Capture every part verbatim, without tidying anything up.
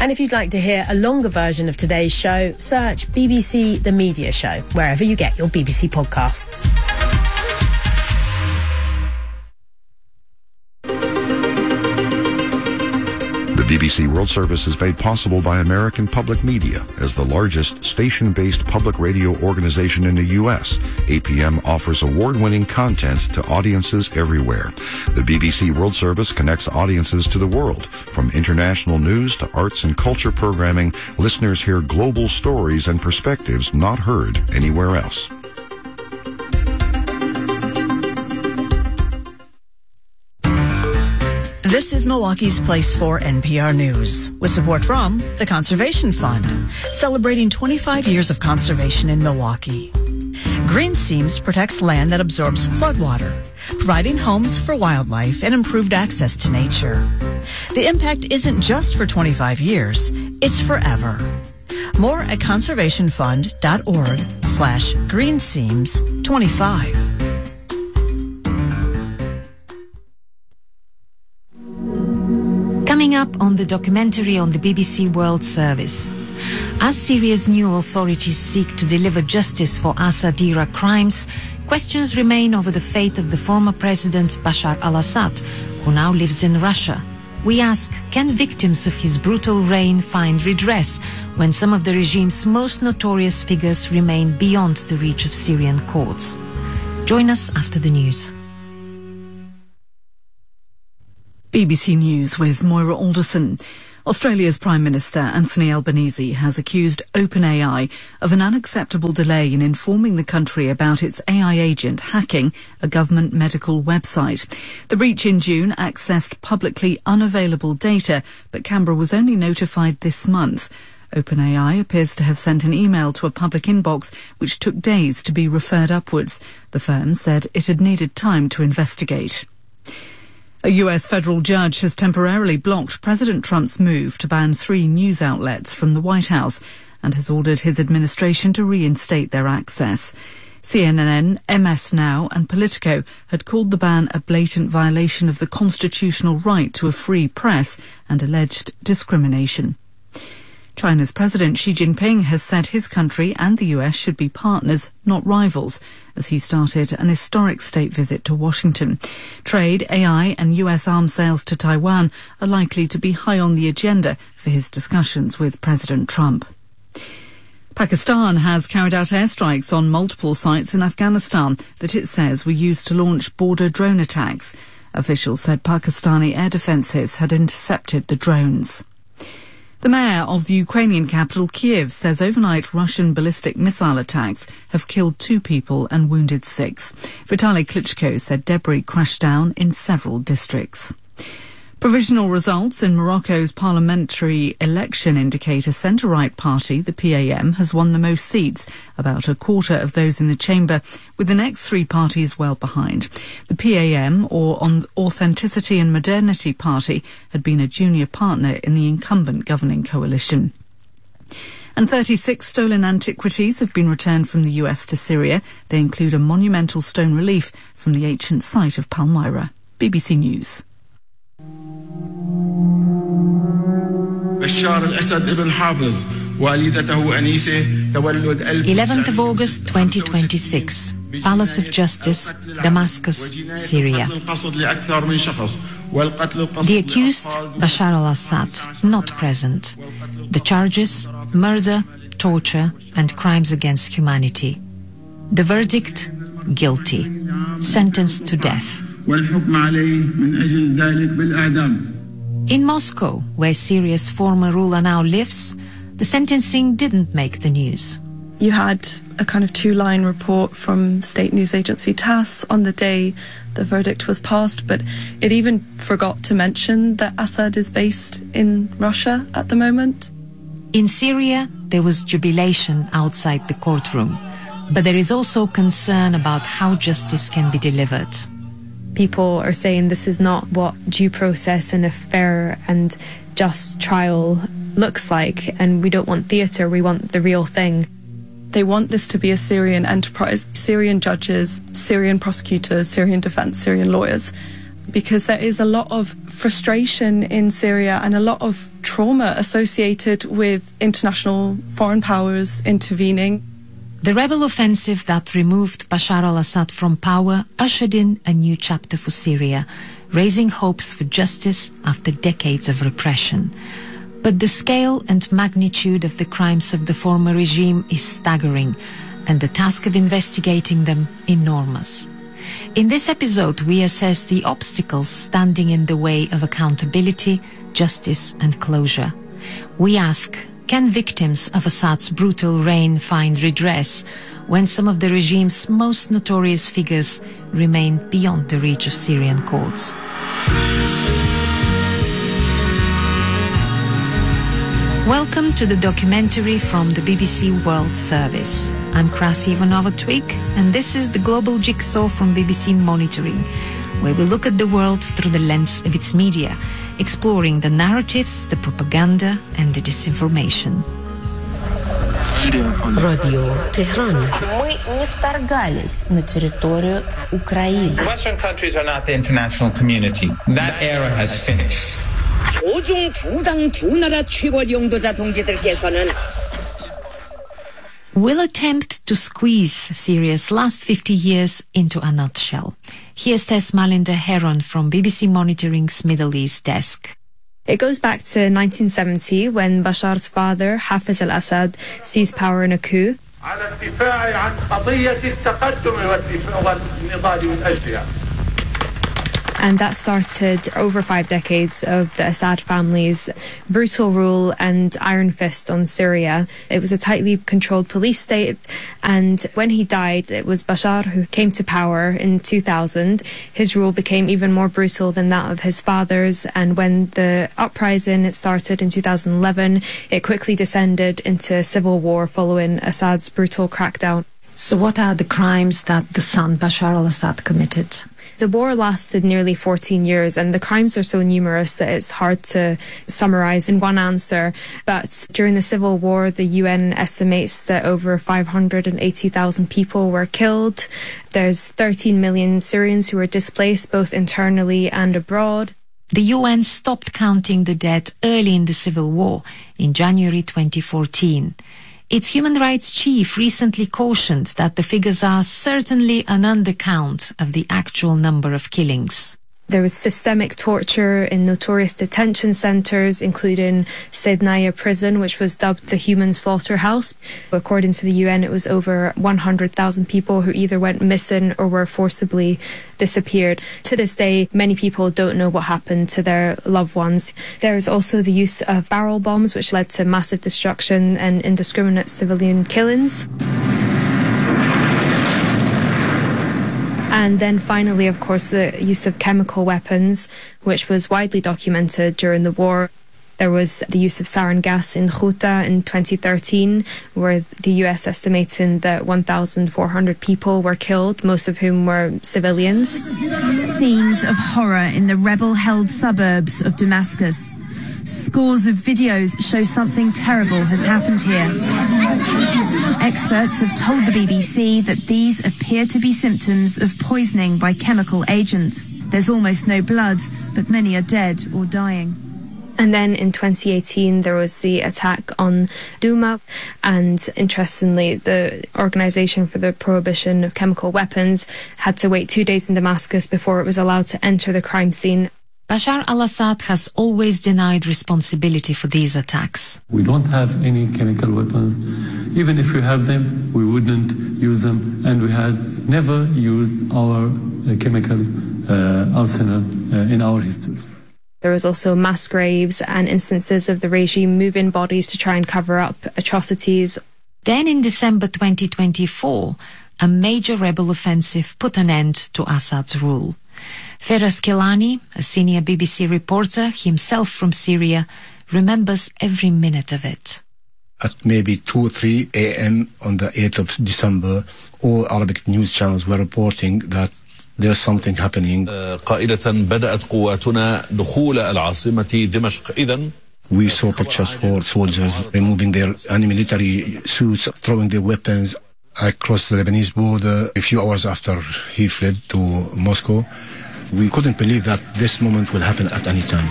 And if you'd like to hear a longer version of today's show, search B B C The Media Show, wherever you get your B B C podcasts. The B B C World Service is made possible by American Public Media. As the largest station-based public radio organization in the U S, A P M offers award-winning content to audiences everywhere. The B B C World Service connects audiences to the world. From international news to arts and culture programming, listeners hear global stories and perspectives not heard anywhere else. This is Milwaukee's Place for N P R News, with support from the Conservation Fund, celebrating twenty-five years of conservation in Milwaukee. Green Seams protects land that absorbs floodwater, providing homes for wildlife and improved access to nature. The impact isn't just for twenty-five years, it's forever. More at conservationfund.org slash greenseams25. Coming up on the documentary on the B B C World Service. As Syria's new authorities seek to deliver justice for Assad-era crimes, questions remain over the fate of the former president Bashar al-Assad, who now lives in Russia. We ask, can victims of his brutal reign find redress when some of the regime's most notorious figures remain beyond the reach of Syrian courts? Join us after the news. B B C News with Moira Alderson. Australia's Prime Minister Anthony Albanese has accused OpenAI of an unacceptable delay in informing the country about its A I agent hacking a government medical website. The breach in June accessed publicly unavailable data, but Canberra was only notified this month. OpenAI appears to have sent an email to a public inbox which took days to be referred upwards. The firm said it had needed time to investigate. A U S federal judge has temporarily blocked President Trump's move to ban three news outlets from the White House and has ordered his administration to reinstate their access. C N N, M S Now and Politico had called the ban a blatant violation of the constitutional right to a free press and alleged discrimination. China's President Xi Jinping has said his country and the U S should be partners, not rivals, as he started an historic state visit to Washington. Trade, A I and U S arms sales to Taiwan are likely to be high on the agenda for his discussions with President Trump. Pakistan has carried out airstrikes on multiple sites in Afghanistan that it says were used to launch border drone attacks. Officials said Pakistani air defences had intercepted the drones. The mayor of the Ukrainian capital, Kiev, says overnight Russian ballistic missile attacks have killed two people and wounded six. Vitaly Klitschko said debris crashed down in several districts. Provisional results in Morocco's parliamentary election indicate a centre-right party, the P A M, has won the most seats, about a quarter of those in the chamber, with the next three parties well behind. The P A M, or Authenticity and Modernity Party, had been a junior partner in the incumbent governing coalition. And thirty-six stolen antiquities have been returned from the U S to Syria. They include a monumental stone relief from the ancient site of Palmyra. B B C News. eleventh of August twenty twenty-six, Palace of Justice, Damascus, Syria. The accused, Bashar al-Assad, not present. The charges, murder, torture and crimes against humanity. The verdict, guilty. Sentenced to death. In Moscow, where Syria's former ruler now lives, the sentencing didn't make the news. You had a kind of two-line report from state news agency TASS on the day the verdict was passed, but it even forgot to mention that Assad is based in Russia at the moment. In Syria, there was jubilation outside the courtroom, but there is also concern about how justice can be delivered. People are saying this is not what due process and a fair and just trial looks like, and we don't want theatre, we want the real thing. They want this to be a Syrian enterprise. Syrian judges, Syrian prosecutors, Syrian defence, Syrian lawyers. because there is a lot of frustration in Syria and a lot of trauma associated with international foreign powers intervening. The rebel offensive that removed Bashar al-Assad from power ushered in a new chapter for Syria, raising hopes for justice after decades of repression. But the scale and magnitude of the crimes of the former regime is staggering, and the task of investigating them enormous. In this episode, we assess the obstacles standing in the way of accountability, justice and closure. We ask, can victims of Assad's brutal reign find redress when some of the regime's most notorious figures remain beyond the reach of Syrian courts? Welcome to the documentary from the B B C World Service. I'm Krasi Ivanova-Twig, and this is the Global Jigsaw from B B C Monitoring, where we look at the world through the lens of its media, exploring the narratives, the propaganda and the disinformation. Радио Tehran. Мы не вторгались на территорию Украины. Western countries are not the international community. That era has finished. 조중 두당 두 나라 최고 영도자 동지들께서는 We'll attempt to squeeze Syria's last fifty years into a nutshell. Here's Tess Malinder Heron from B B C Monitoring's Middle East desk. It goes back to nineteen seventy when Bashar's father, Hafez al-Assad, seized power in a coup. And that started over five decades of the Assad family's brutal rule and iron fist on Syria. It was a tightly controlled police state, and when he died, it was Bashar who came to power in two thousand. His rule became even more brutal than that of his father's, and when the uprising it started in two thousand eleven, it quickly descended into civil war following Assad's brutal crackdown. So what are the crimes that the son Bashar al-Assad committed? The war lasted nearly fourteen years, and the crimes are so numerous that it's hard to summarize in one answer. But during the civil war, the U N estimates that over five hundred eighty thousand people were killed. There's thirteen million Syrians who were displaced both internally and abroad. The U N stopped counting the dead early in the civil war, in January twenty fourteen. Its human rights chief recently cautioned that the figures are certainly an undercount of the actual number of killings. There was systemic torture in notorious detention centres, including Sednaya prison, which was dubbed the human slaughterhouse. According to the U N, it was over one hundred thousand people who either went missing or were forcibly disappeared. To this day, many people don't know what happened to their loved ones. There is also the use of barrel bombs, which led to massive destruction and indiscriminate civilian killings. And then finally, of course, the use of chemical weapons, which was widely documented during the war. There was the use of sarin gas in Ghouta in twenty thirteen, where the U S estimating that one thousand four hundred people were killed, most of whom were civilians. Scenes of horror in the rebel-held suburbs of Damascus. Scores of videos show something terrible has happened here. Experts have told the B B C that these appear to be symptoms of poisoning by chemical agents. There's almost no blood, but many are dead or dying. And then in twenty eighteen, there was the attack on Douma. And interestingly, the Organisation for the Prohibition of Chemical Weapons had to wait two days in Damascus before it was allowed to enter the crime scene. Bashar al-Assad has always denied responsibility for these attacks. We don't have any chemical weapons. Even if we have them, we wouldn't use them, and we had never used our uh, chemical uh, arsenal uh, in our history. There was also mass graves and instances of the regime moving bodies to try and cover up atrocities. Then in December twenty twenty-four, a major rebel offensive put an end to Assad's rule. Feras Kelani, a senior B B C reporter, himself from Syria, remembers every minute of it. At maybe two or three a m on the eighth of December, all Arabic news channels were reporting that there's something happening. قائلة بدأت قواتنا دخول العاصمة دمشق. إذن we saw pictures for soldiers removing their anti-military suits, throwing their weapons across the Lebanese border. A few hours after he fled to Moscow, We couldn't believe that this moment will happen at any time.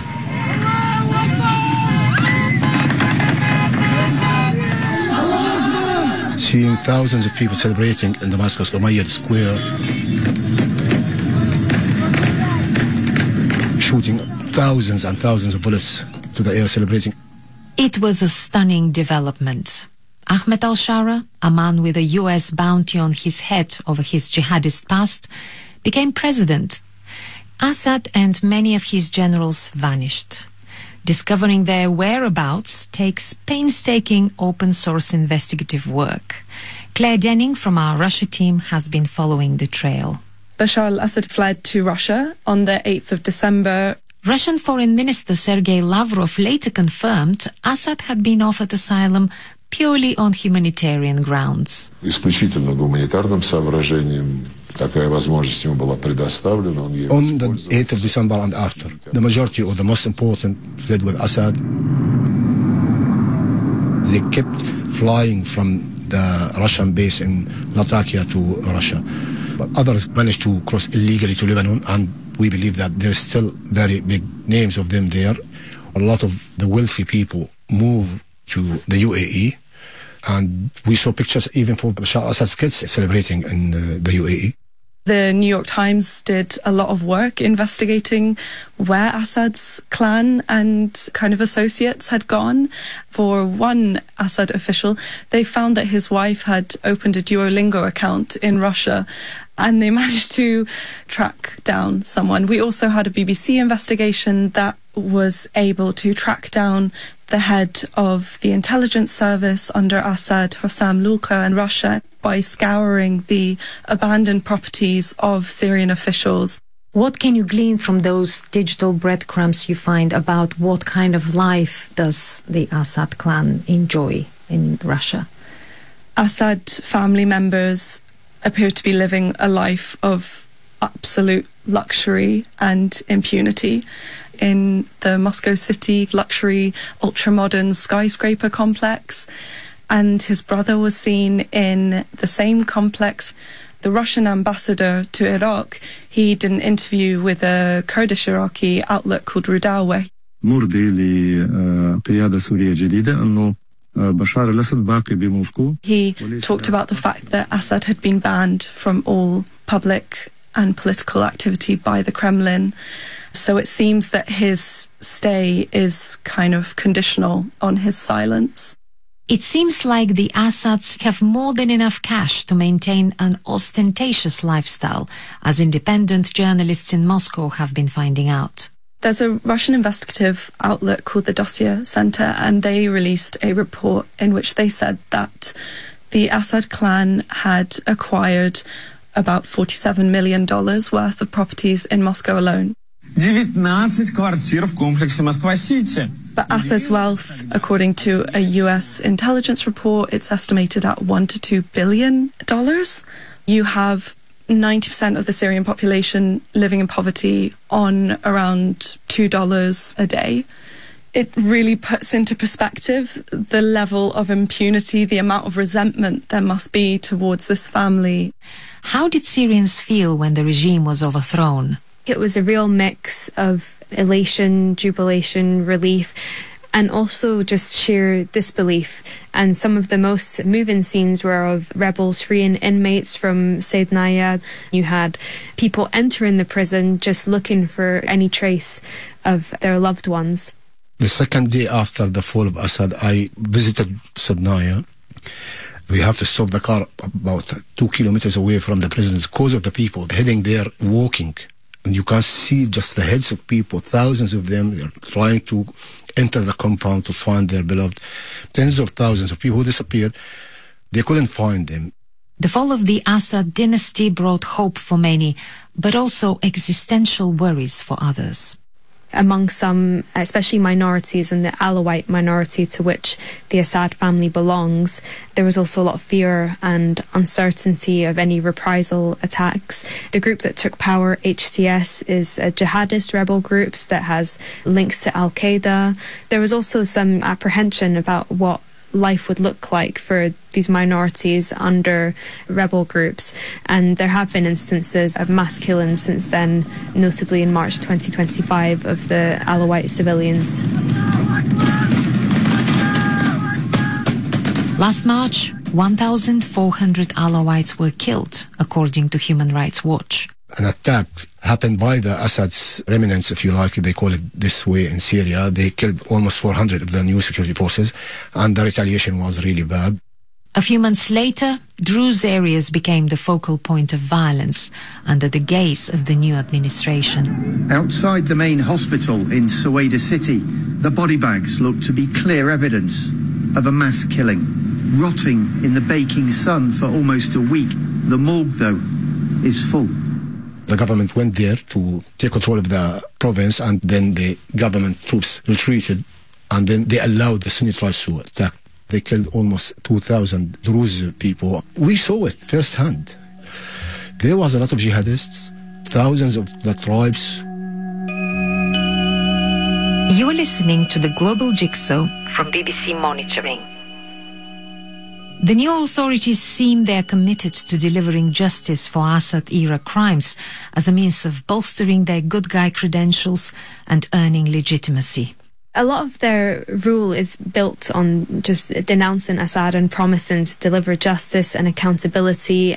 Seeing thousands of people celebrating in Damascus, Umayyad Square, shooting thousands and thousands of bullets to the air, celebrating. It was a stunning development. Ahmed al-Shara, a man with a U S bounty on his head over his jihadist past, became president. Assad and many of his generals vanished. Discovering their whereabouts takes painstaking open-source investigative work. Claire Denning from our Russia team has been following the trail. Bashar al-Assad fled to Russia on the eighth of December. Russian Foreign Minister Sergei Lavrov later confirmed Assad had been offered asylum purely on humanitarian grounds. Исключительно гуманитарным соображением такая возможность ему была предоставлена. On the eighth of December and after, the majority or the most important fled with Assad. They kept flying from the Russian base in Latakia to Russia. But others managed to cross illegally to Lebanon, and we believe that there's still very big names of them there. A lot of the wealthy people move to the U A E, and we saw pictures even for Bashar al-Assad's kids celebrating in uh, the U A E. The New York Times did a lot of work investigating where Assad's clan and kind of associates had gone. For one Assad official, they found that his wife had opened a Duolingo account in Russia, and they managed to track down someone. We also had a B B C investigation that was able to track down the head of the intelligence service under Assad, Hossam Lulka, in Russia, by scouring the abandoned properties of Syrian officials. What can you glean from those digital breadcrumbs you find about what kind of life does the Assad clan enjoy in Russia? Assad family members appear to be living a life of absolute luxury and impunity in the Moscow City luxury ultra-modern skyscraper complex, and his brother was seen in the same complex. The Russian ambassador to Iraq, he did an interview with a Kurdish Iraqi outlet called Rudawa. He talked about the fact that Assad had been banned from all public and political activity by the Kremlin. So it seems that his stay is kind of conditional on his silence. It seems like the Assads have more than enough cash to maintain an ostentatious lifestyle, as independent journalists in Moscow have been finding out. There's a Russian investigative outlet called the Dossier Center, and they released a report in which they said that the Assad clan had acquired about forty-seven million dollars worth of properties in Moscow alone. девятнадцать квартир в комплексе Москва-Сити. But Assad's wealth, according to a U S intelligence report, it's estimated at one to two billion dollars. You have ninety percent of the Syrian population living in poverty on around two dollars a day. It really puts into perspective the level of impunity, the amount of resentment there must be towards this family. How did Syrians feel when the regime was overthrown? It was a real mix of elation, jubilation, relief, and also just sheer disbelief. And some of the most moving scenes were of rebels freeing inmates from Saydnaya. You had people entering the prison just looking for any trace of their loved ones. The second day after the fall of Assad, I visited Saydnaya. We have to stop the car about two kilometers away from the prison because of the people heading there, walking. And you can see just the heads of people, thousands of them, they're trying to enter the compound to find their beloved. Tens of thousands of people who disappeared, they couldn't find them. The fall of the Assad dynasty brought hope for many, but also existential worries for others. Among some, especially minorities and the Alawite minority to which the Assad family belongs, there was also a lot of fear and uncertainty of any reprisal attacks. The group that took power, H T S, is a jihadist rebel group that has links to Al-Qaeda. There was also some apprehension about what life would look like for these minorities under rebel groups. And there have been instances of mass killings since then, notably in March twenty twenty-five of the Alawite civilians. Last March, one thousand four hundred Alawites were killed, according to Human Rights Watch. An attack happened by the Assad's remnants, if you like, they call it this way, in Syria. They killed almost four hundred of the new security forces, and the retaliation was really bad. A few months later, Druze areas became the focal point of violence under the gaze of the new administration. Outside the main hospital in Suwaida city, the body bags look to be clear evidence of a mass killing. Rotting in the baking sun for almost a week, the morgue, though, is full. The government went there to take control of the province, and then the government troops retreated, and then they allowed the Sunni tribes to attack. They killed almost two thousand Druze people. We saw it firsthand. There was a lot of jihadists, thousands of the tribes. You're listening to the Global Jigsaw from B B C Monitoring. The new authorities seem they are committed to delivering justice for Assad-era crimes as a means of bolstering their good guy credentials and earning legitimacy. A lot of their rule is built on just denouncing Assad and promising to deliver justice and accountability.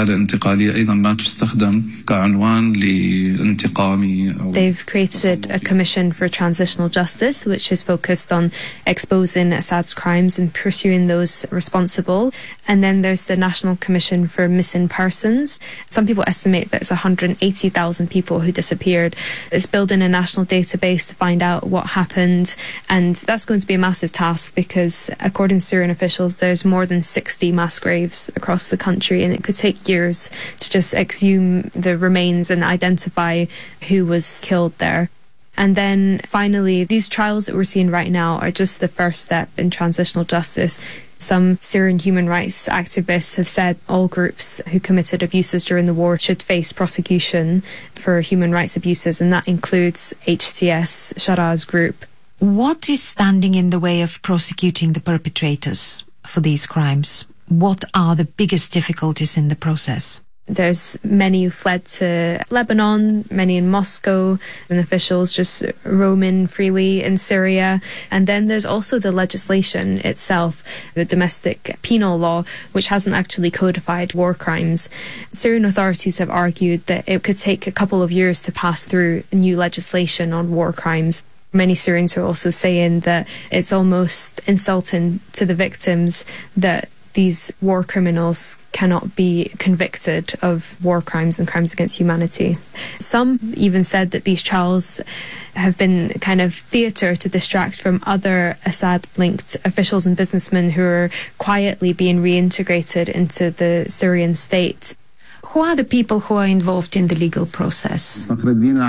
They've created a commission for transitional justice, which is focused on exposing Assad's crimes and pursuing those responsible. And then there's the National Commission for Missing Persons. Some people estimate that it's one hundred eighty thousand people who disappeared. It's building a national database to find out what happened. And that's going to be a massive task because, according to Syrian officials, there's more than sixty mass graves across the country, and it could take years to just exhume the remains and identify who was killed there. And then finally, these trials that we're seeing right now are just the first step in transitional justice. Some Syrian human rights activists have said all groups who committed abuses during the war should face prosecution for human rights abuses, and that includes H T S, Shara's group. What is standing in the way of prosecuting the perpetrators for these crimes? What are the biggest difficulties in the process? There's many who fled to Lebanon, many in Moscow, and officials just roaming freely in Syria. And then there's also the legislation itself, the domestic penal law, which hasn't actually codified war crimes. Syrian authorities have argued that it could take a couple of years to pass through new legislation on war crimes. Many Syrians are also saying that it's almost insulting to the victims that these war criminals cannot be convicted of war crimes and crimes against humanity. Some even said that these trials have been kind of theatre to distract from other Assad-linked officials and businessmen who are quietly being reintegrated into the Syrian state. Who are the people who are involved in the legal process? The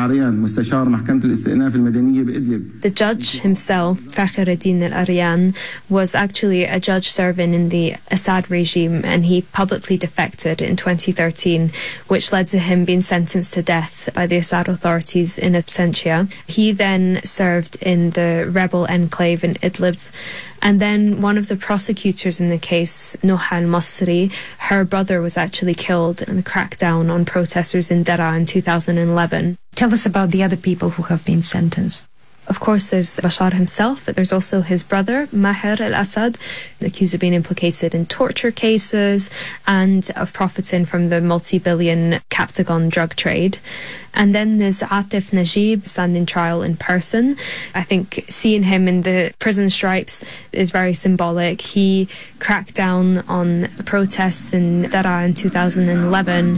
judge himself, Fakhreddin al-Aryan, was actually a judge serving in the Assad regime, and he publicly defected in twenty thirteen, which led to him being sentenced to death by the Assad authorities in absentia. He then served in the rebel enclave in Idlib. And then one of the prosecutors in the case, Noha al-Masri, her brother was actually killed in a crackdown on protesters in Daraa in two thousand eleven. Tell us about the other people who have been sentenced. Of course, there's Bashar himself, but there's also his brother, Maher al-Assad, accused of being implicated in torture cases and of profiting from the multi-billion Captagon drug trade. And then there's Atif Najib standing trial in person. I think seeing him in the prison stripes is very symbolic. He cracked down on protests in Daraa in two thousand eleven.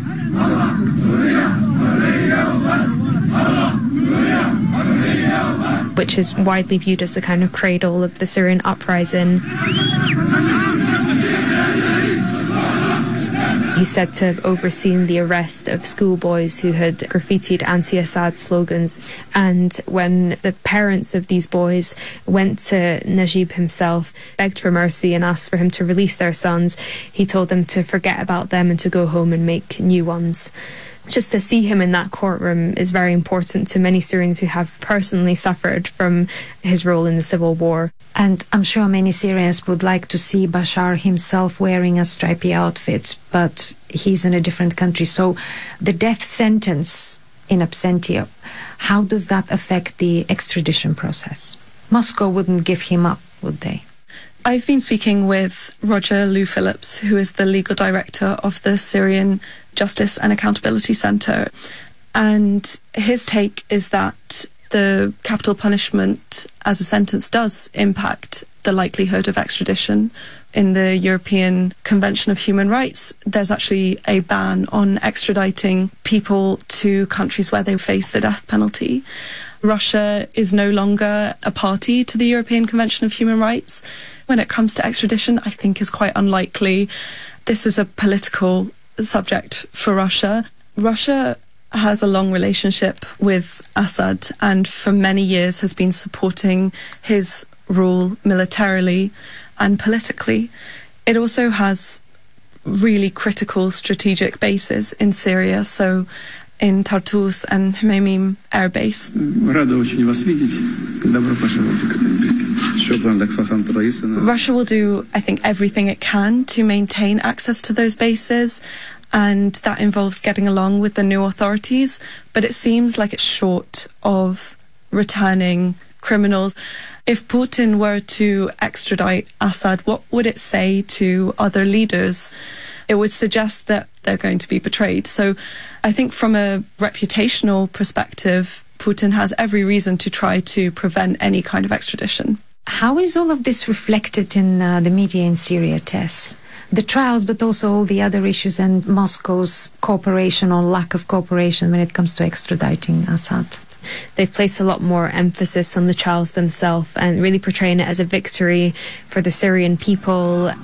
Which is widely viewed as the kind of cradle of the Syrian uprising. He's said to have overseen the arrest of schoolboys who had graffitied anti-Assad slogans. And when the parents of these boys went to Najib himself, begged for mercy and asked for him to release their sons, he told them to forget about them and to go home and make new ones. just to see him in that courtroom is very important to many Syrians who have personally suffered from his role in the civil war. And I'm sure many Syrians would like to see Bashar himself wearing a stripy outfit, but he's in a different country. So the death sentence in absentia, how does that affect the extradition process? Moscow wouldn't give him up, would they? I've been speaking with Roger Lou Phillips, who is the legal director of the Syrian Justice and Accountability Centre. And his take is that the capital punishment as a sentence does impact the likelihood of extradition. In the European Convention of Human Rights, there's actually a ban on extraditing people to countries where they face the death penalty. Russia is no longer a party to the European Convention of Human Rights. When it comes to extradition, I think is quite unlikely. This is a political subject for Russia. Russia has a long relationship with Assad and for many years has been supporting his rule militarily and politically. It also has really critical strategic bases in Syria, so in Tartus and Hmeimim air base. Russia will do, I think, everything it can to maintain access to those bases, and that involves getting along with the new authorities, but it seems like it's short of returning criminals. If Putin were to extradite Assad, what would it say to other leaders? It would suggest that they're going to be betrayed. So I think from a reputational perspective, Putin has every reason to try to prevent any kind of extradition. How is all of this reflected in uh, the media in Syria, Tess? The trials, but also all the other issues and Moscow's cooperation or lack of cooperation when it comes to extraditing Assad. They've placed a lot more emphasis on the trials themselves and really portraying it as a victory for the Syrian people.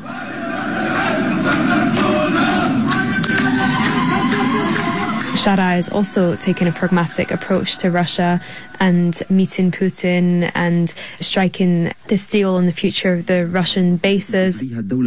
Shara has also taken a pragmatic approach to Russia and meeting Putin and striking this deal on the future of the Russian bases.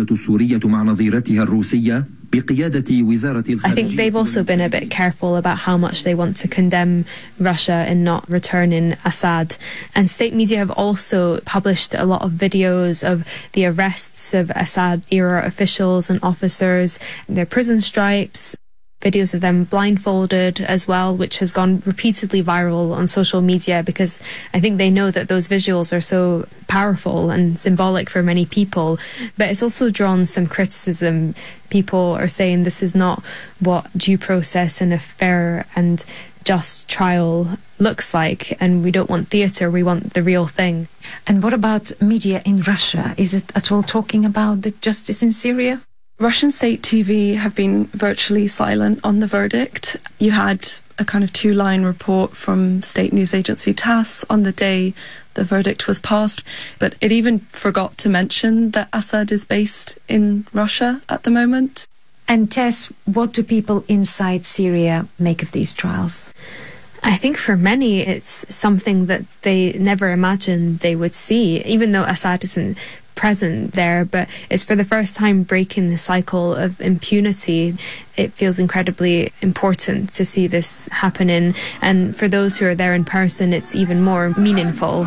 I think they've also been a bit careful about how much they want to condemn Russia in not returning Assad. And state media have also published a lot of videos of the arrests of Assad-era officials and officers, their prison stripes, videos of them blindfolded as well, which has gone repeatedly viral on social media because I think they know that those visuals are so powerful and symbolic for many people. But it's also drawn some criticism. People are saying this is not what due process and a fair and just trial looks like, and we don't want theatre, we want the real thing. And what about media in Russia? Is it at all talking about the justice in Syria? Russian state T V have been virtually silent on the verdict. You had a kind of two-line report from state news agency TASS on the day the verdict was passed, but it even forgot to mention that Assad is based in Russia at the moment. And Tess, what do people inside Syria make of these trials? I think for many it's something that they never imagined they would see, even though Assad isn't present there, but it's for the first time breaking the cycle of impunity. It feels incredibly important to see this happening, and for those who are there in person it's even more meaningful.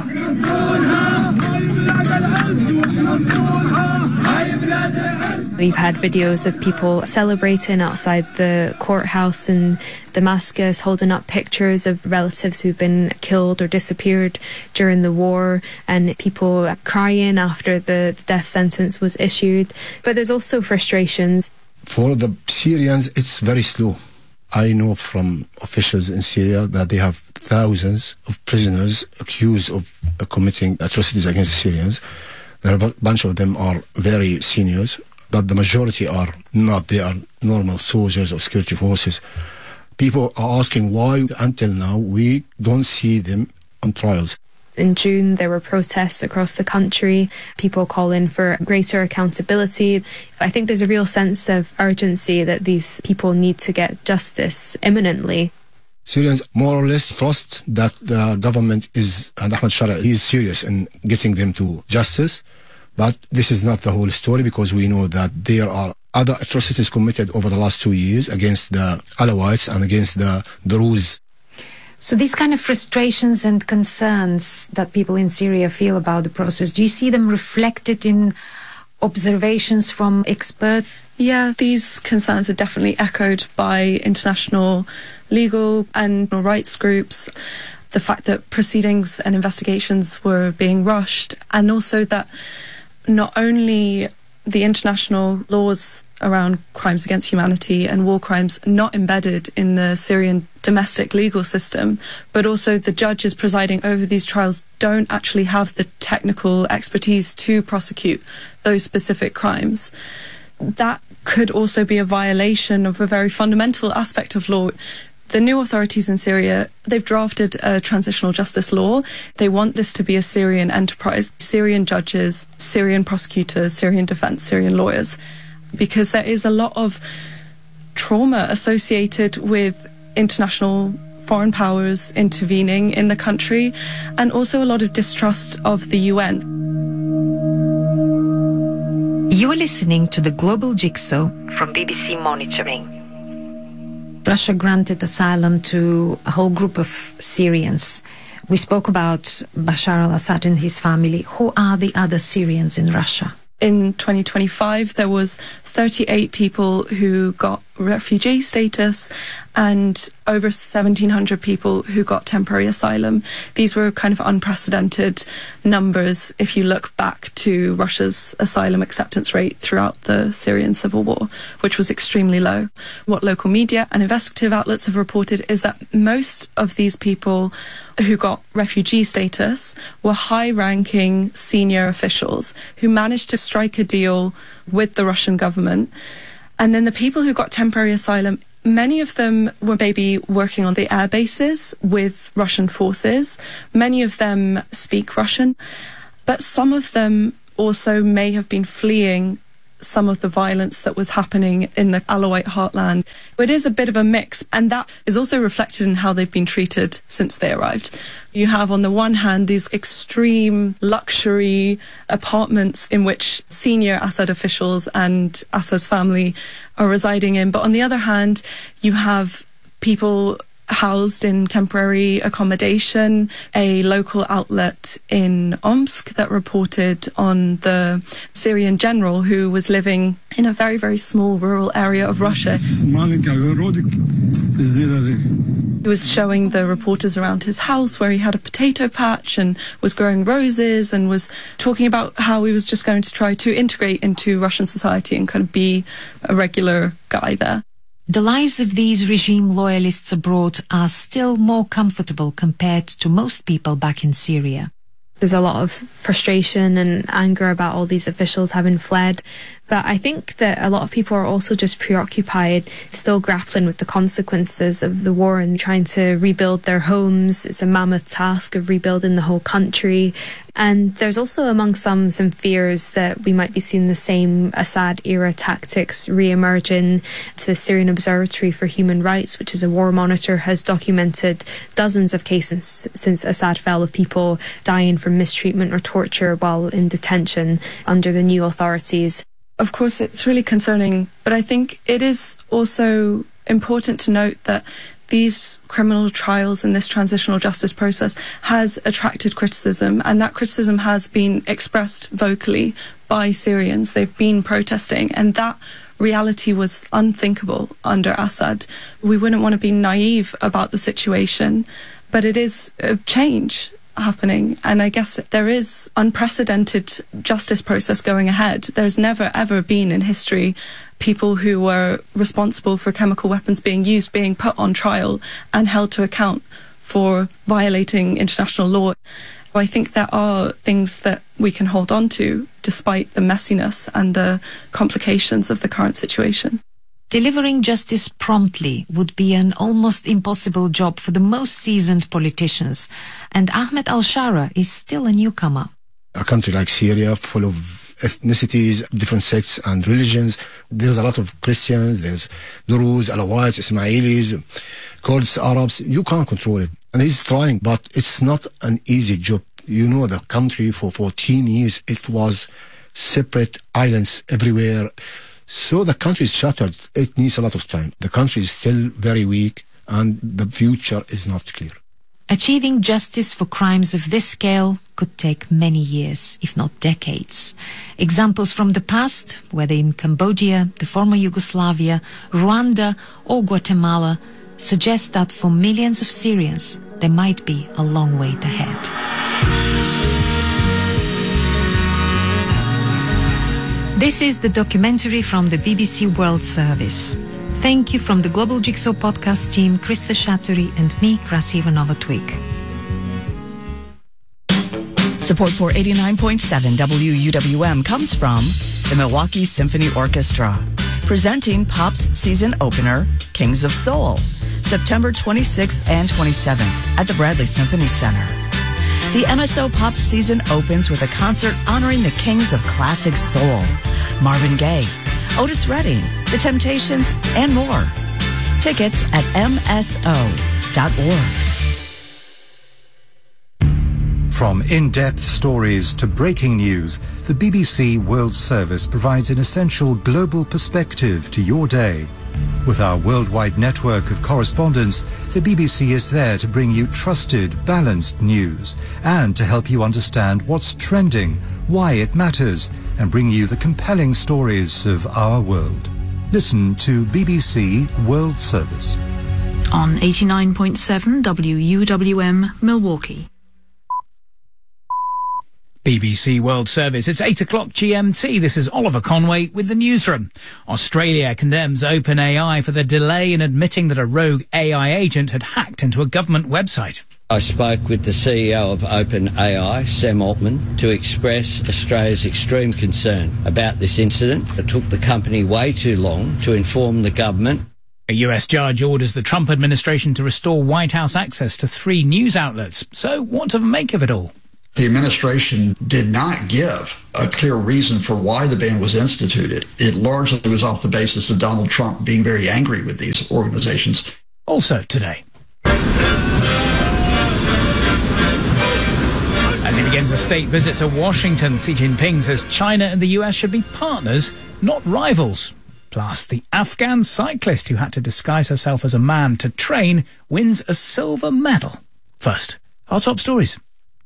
We've had videos of people celebrating outside the courthouse in Damascus, holding up pictures of relatives who've been killed or disappeared during the war, and people crying after the death sentence was issued. But there's also frustrations. For the Syrians, it's very slow. I know from officials in Syria that they have thousands of prisoners accused of uh, committing atrocities against the Syrians. There are a bunch of them are very seniors, but the majority are not. They are normal soldiers or security forces. People are asking why, until now, we don't see them on trials. In June, there were protests across the country, people calling for greater accountability. I think there's a real sense of urgency that these people need to get justice imminently. Syrians more or less trust that the government is, and Ahmed Shara is serious in getting them to justice. But this is not the whole story, because we know that there are other atrocities committed over the last two years against the Alawites and against the Druze. So these kind of frustrations and concerns that people in Syria feel about the process, do you see them reflected in observations from experts? Yeah, these concerns are definitely echoed by international legal and rights groups. The fact that proceedings and investigations were being rushed, and also that not only the international laws around crimes against humanity and war crimes not embedded in the Syrian domestic legal system, but also the judges presiding over these trials don't actually have the technical expertise to prosecute those specific crimes. That could also be a violation of a very fundamental aspect of law. The new authorities in Syria, they've drafted a transitional justice law. They want this to be a Syrian enterprise. Syrian judges, Syrian prosecutors, Syrian defense, Syrian lawyers, because there is a lot of trauma associated with international foreign powers intervening in the country, and also a lot of distrust of the U N. You are listening to the Global Jigsaw from B B C Monitoring. Russia granted asylum to a whole group of Syrians. We spoke about Bashar al-Assad and his family. Who are the other Syrians in Russia? In twenty twenty-five, there was thirty-eight people who got refugee status and over seventeen hundred people who got temporary asylum. These were kind of unprecedented numbers if you look back to Russia's asylum acceptance rate throughout the Syrian civil war, which was extremely low. What local media and investigative outlets have reported is that most of these people who got refugee status were high-ranking senior officials who managed to strike a deal with the Russian government. And then the people who got temporary asylum, many of them were maybe working on the air bases with Russian forces. Many of them speak Russian, but some of them also may have been fleeing some of the violence that was happening in the Alawite heartland. It is a bit of a mix, and that is also reflected in how they've been treated since they arrived. You have, on the one hand, these extreme luxury apartments in which senior Assad officials and Assad's family are residing in, but on the other hand, you have people housed in temporary accommodation. A local outlet in Omsk that reported on the Syrian general who was living in a very, very small rural area of Russia. He was showing the reporters around his house where he had a potato patch and was growing roses, and was talking about how he was just going to try to integrate into Russian society and kind of be a regular guy there. The lives of these regime loyalists abroad are still more comfortable compared to most people back in Syria. There's a lot of frustration and anger about all these officials having fled. But I think that a lot of people are also just preoccupied, still grappling with the consequences of the war and trying to rebuild their homes. It's a mammoth task of rebuilding the whole country. And there's also among some some fears that we might be seeing the same Assad-era tactics re-emerging. The Syrian Observatory for Human Rights, which is a war monitor, has documented dozens of cases since Assad fell of people dying from mistreatment or torture while in detention under the new authorities. Of course, it's really concerning, but I think it is also important to note that these criminal trials and this transitional justice process has attracted criticism, and that criticism has been expressed vocally by Syrians. They've been protesting, and that reality was unthinkable under Assad. We wouldn't want to be naive about the situation, but it is a change happening, and I guess there is unprecedented justice process going ahead. There's never ever been in history people who were responsible for chemical weapons being used being put on trial and held to account for violating international law. I think there are things that we can hold on to despite the messiness and the complications of the current situation. Delivering justice promptly would be an almost impossible job for the most seasoned politicians, and Ahmed al-Shara is still a newcomer. A country like Syria, full of ethnicities, different sects and religions. There's a lot of Christians, there's Druze, Alawites, Ismailis, Kurds, Arabs. You can't control it. And he's trying, but it's not an easy job. You know, the country for fourteen years, it was separate islands everywhere. So the country is shattered. It needs a lot of time. The country is still very weak and the future is not clear. Achieving justice for crimes of this scale could take many years, if not decades. Examples from the past, whether in Cambodia, the former Yugoslavia, Rwanda or Guatemala, suggest that for millions of Syrians, there might be a long wait ahead. This is the documentary from the B B C World Service. Thank you from the Global Jigsaw podcast team, Krista Shattery and me, Krasi Ivanova-Twig. Support for eighty-nine point seven W U W M comes from the Milwaukee Symphony Orchestra, presenting Pop's season opener, Kings of Soul, September twenty-sixth and twenty-seventh at the Bradley Symphony Center. The M S O Pop season opens with a concert honoring the kings of classic soul, Marvin Gaye, Otis Redding, The Temptations, and more. Tickets at M S O dot org. From in-depth stories to breaking news, the B B C World Service provides an essential global perspective to your day. With our worldwide network of correspondents, the B B C is there to bring you trusted, balanced news and to help you understand what's trending, why it matters, and bring you the compelling stories of our world. Listen to B B C World Service on eighty-nine point seven W U W M Milwaukee. B B C World Service. It's eight o'clock G M T. This is Oliver Conway with the newsroom. Australia condemns OpenAI for the delay in admitting that a rogue A I agent had hacked into a government website. I spoke with the C E O of OpenAI, Sam Altman, to express Australia's extreme concern about this incident. It took the company way too long to inform the government. A U S judge orders the Trump administration to restore White House access to three news outlets. So what to make of it all? The administration did not give a clear reason for why the ban was instituted. It largely was off the basis of Donald Trump being very angry with these organizations. Also today, as he begins a state visit to Washington, Xi Jinping says China and the U S should be partners, not rivals. Plus, the Afghan cyclist who had to disguise herself as a man to train wins a silver medal. First, our top stories.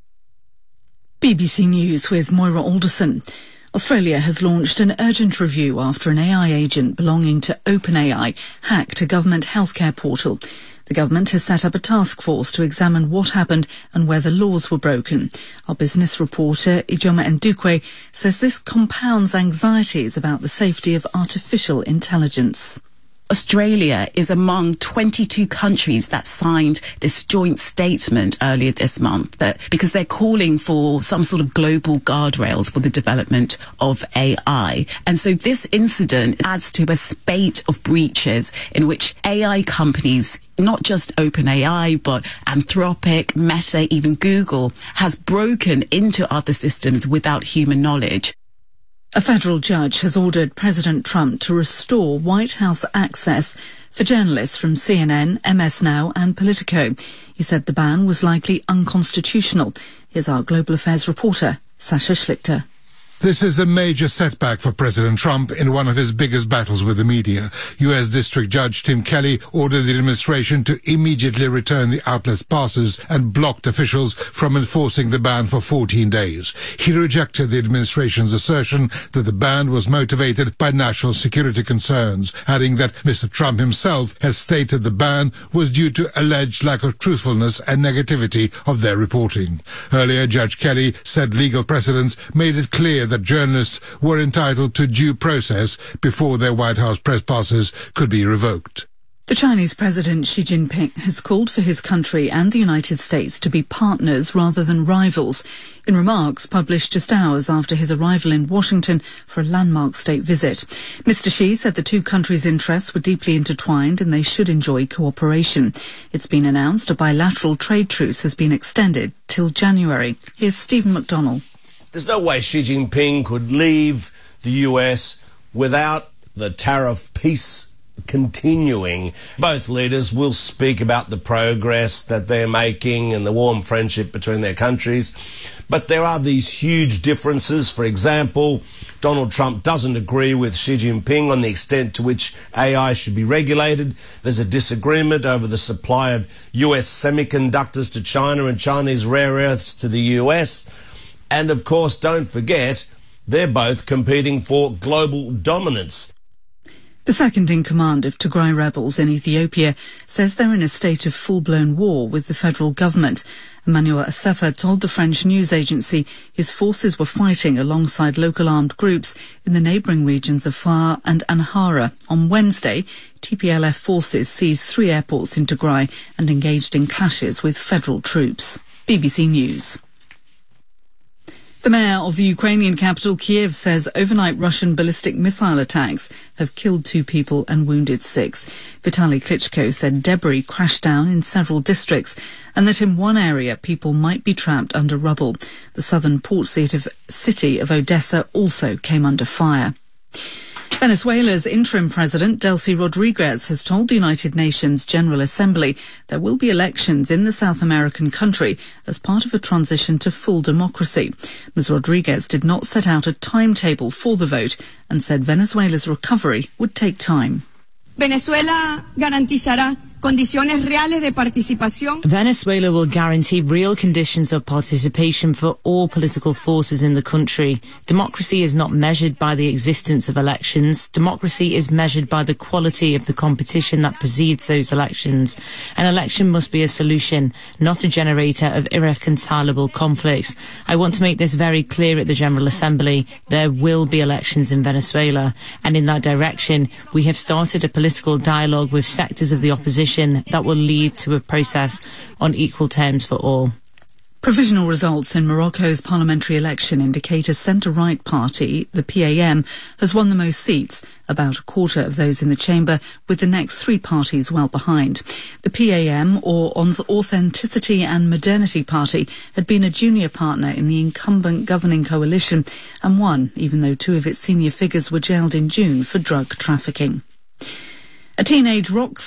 B B C News with Moira Alderson. Australia has launched an urgent review after an A I agent belonging to OpenAI hacked a government healthcare portal. The government has set up a task force to examine what happened and whether laws were broken. Our business reporter, Ijoma Ndukwe, says this compounds anxieties about the safety of artificial intelligence. Australia is among twenty-two countries that signed this joint statement earlier this month, but because they're calling for some sort of global guardrails for the development of A I. And so this incident adds to a spate of breaches in which A I companies, not just OpenAI, but Anthropic, Meta, even Google, has broken into other systems without human knowledge. A federal judge has ordered President Trump to restore White House access for journalists from C N N, M S Now and Politico. He said the ban was likely unconstitutional. Here's our global affairs reporter, Sasha Schlichter. This is a major setback for President Trump in one of his biggest battles with the media. U S District Judge Tim Kelly ordered the administration to immediately return the outlet's passes and blocked officials from enforcing the ban for fourteen days. He rejected the administration's assertion that the ban was motivated by national security concerns, adding that Mister Trump himself has stated the ban was due to alleged lack of truthfulness and negativity of their reporting. Earlier, Judge Kelly said legal precedents made it clear that journalists were entitled to due process before their White House press passes could be revoked. The Chinese President Xi Jinping has called for his country and the United States to be partners rather than rivals, in remarks published just hours after his arrival in Washington for a landmark state visit. Mister Xi said the two countries' interests were deeply intertwined and they should enjoy cooperation. It's been announced a bilateral trade truce has been extended till January. Here's Stephen McDonnell. There's no way Xi Jinping could leave the U S without the tariff peace continuing. Both leaders will speak about the progress that they're making and the warm friendship between their countries. But there are these huge differences. For example, Donald Trump doesn't agree with Xi Jinping on the extent to which A I should be regulated. There's a disagreement over the supply of U S semiconductors to China and Chinese rare earths to the U S. And of course, don't forget, they're both competing for global dominance. The second-in-command of Tigray rebels in Ethiopia says they're in a state of full-blown war with the federal government. Emmanuel Asefa told the French news agency his forces were fighting alongside local armed groups in the neighbouring regions of Afar and Amhara. On Wednesday, T P L F forces seized three airports in Tigray and engaged in clashes with federal troops. B B C News. The mayor of the Ukrainian capital, Kiev, says overnight Russian ballistic missile attacks have killed two people and wounded six. Vitaly Klitschko said debris crashed down in several districts and that in one area people might be trapped under rubble. The southern port city of Odessa also came under fire. Venezuela's interim president, Delcy Rodriguez, has told the United Nations General Assembly there will be elections in the South American country as part of a transition to full democracy. Miz Rodriguez did not set out a timetable for the vote and said Venezuela's recovery would take time. Venezuela garantizará condiciones reales de participación. Venezuela will guarantee real conditions of participation for all political forces in the country. Democracy is not measured by the existence of elections. Democracy is measured by the quality of the competition that precedes those elections. An election must be a solution, not a generator of irreconcilable conflicts. I want to make this very clear at the General Assembly. There will be elections in Venezuela, and in that direction we have started a political dialogue with sectors of the opposition that will lead to a process on equal terms for all. Provisional results in Morocco's parliamentary election indicate a centre-right party, the P A M, has won the most seats, about a quarter of those in the chamber, with the next three parties well behind. The P A M, or Authenticity and Modernity Party, had been a junior partner in the incumbent governing coalition and won, even though two of its senior figures were jailed in June for drug trafficking. A teenage rock